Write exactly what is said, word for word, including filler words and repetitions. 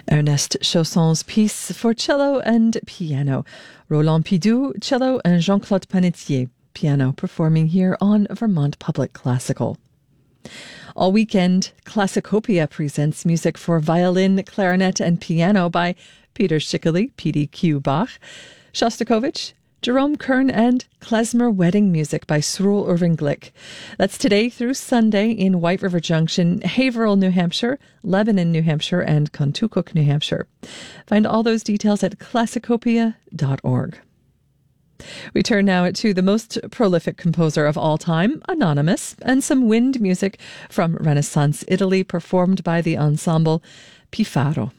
Ernest Chausson's piece for cello and piano. Roland Pidou, cello, and Jean-Claude Panetier, piano, performing here on Vermont Public Classical. All weekend, Classicopia presents music for violin, clarinet, and piano by Peter Schickele, P D Q Bach, Shostakovich, Jerome Kern, and klezmer wedding music by Sroul Irving Glick. That's today through Sunday in White River Junction, Haverhill, New Hampshire, Lebanon, New Hampshire, and Contoocook, New Hampshire. Find all those details at classicopia dot org. We turn now to the most prolific composer of all time, Anonymous, and some wind music from Renaissance Italy performed by the ensemble Pifaro.